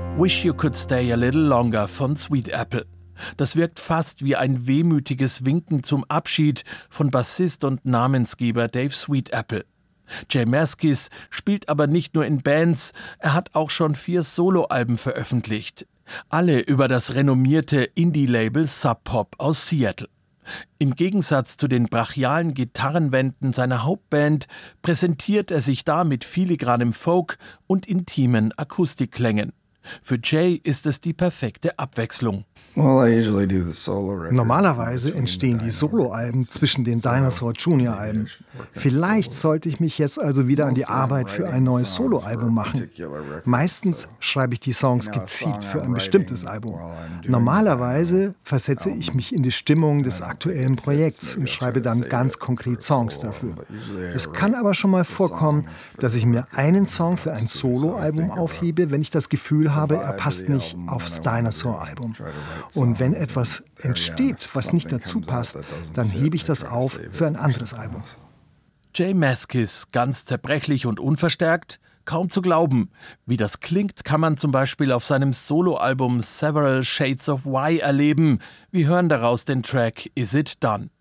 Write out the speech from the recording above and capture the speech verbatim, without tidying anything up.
Wish You Could Stay a Little Longer von Sweet Apple. Das wirkt fast wie ein wehmütiges Winken zum Abschied von Bassist und Namensgeber Dave Sweet Apple. J Mascis spielt aber nicht nur in Bands, er hat auch schon vier Soloalben veröffentlicht. Alle über das renommierte Indie-Label Sub Pop aus Seattle. Im Gegensatz zu den brachialen Gitarrenwänden seiner Hauptband präsentiert er sich da mit filigranem Folk und intimen Akustikklängen. Für Jay ist es die perfekte Abwechslung. Normalerweise entstehen die Soloalben zwischen den Dinosaur Junior Alben. Vielleicht sollte ich mich jetzt also wieder an die Arbeit für ein neues Soloalbum machen. Meistens schreibe ich die Songs gezielt für ein bestimmtes Album. Normalerweise versetze ich mich in die Stimmung des aktuellen Projekts und schreibe dann ganz konkret Songs dafür. Es kann aber schon mal vorkommen, dass ich mir einen Song für ein Soloalbum aufhebe, wenn ich das Gefühl habe, er passt nicht aufs Dinosaur-Album. Und wenn etwas entsteht, was nicht dazu passt, dann hebe ich das auf für ein anderes Album. J Mascis, ganz zerbrechlich und unverstärkt, kaum zu glauben. Wie das klingt, kann man zum Beispiel auf seinem Soloalbum Several Shades of Why erleben. Wir hören daraus den Track Is It Done?